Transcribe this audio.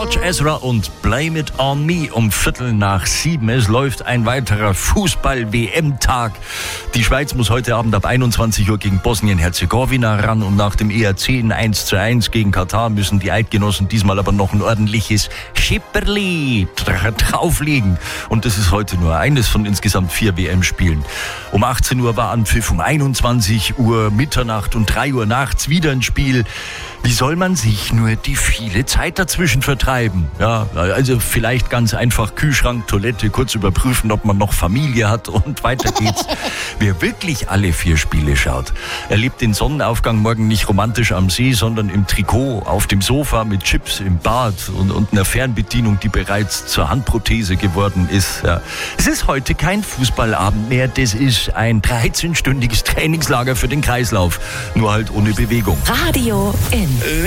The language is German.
George Ezra und Blame It On Me um 6:15. Es läuft ein weiterer Fußball-WM-Tag. Die Schweiz muss heute Abend ab 21 Uhr gegen Bosnien-Herzegowina ran und nach dem ERC in 1:1 gegen Katar müssen die Eidgenossen diesmal aber noch ein ordentliches Schipperli drauflegen. Und das ist heute nur eines von insgesamt 4 WM-Spielen. Um 18 Uhr war Anpfiff, um 21 Uhr, Mitternacht und 3 Uhr nachts wieder ein Spiel. Wie soll man sich nur die viele Zeit dazwischen vertreiben? Ja, also vielleicht ganz einfach Kühlschrank, Toilette, kurz überprüfen, ob man noch Familie hat und weiter geht's. Wer wirklich alle 4 Spiele schaut, erlebt den Sonnenaufgang morgen nicht romantisch am See, sondern im Trikot, auf dem Sofa mit Chips im Bad und einer Fernbedienung, die bereits zur Handprothese geworden ist. Ja. Es ist heute kein Fußballabend mehr, das ist ein 13-stündiges Trainingslager für den Kreislauf, nur halt ohne Bewegung. Radio in